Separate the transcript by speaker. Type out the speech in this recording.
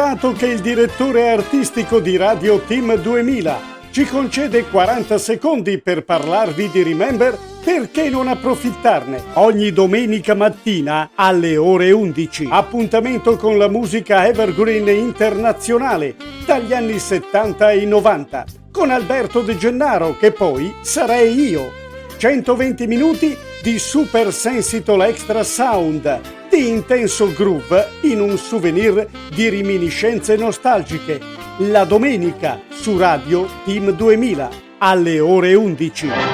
Speaker 1: dato che il direttore artistico di Radio Team 2000 ci concede 40 secondi per parlarvi di Remember, perché non approfittarne? Ogni domenica mattina alle ore 11. Appuntamento con la musica evergreen internazionale dagli anni 70 e 90 con Alberto De Gennaro, che poi sarei io. 120 minuti di super sensitol extra sound, di intenso groove in un souvenir di reminiscenze nostalgiche. La domenica su Radio Team 2000 alle ore 11.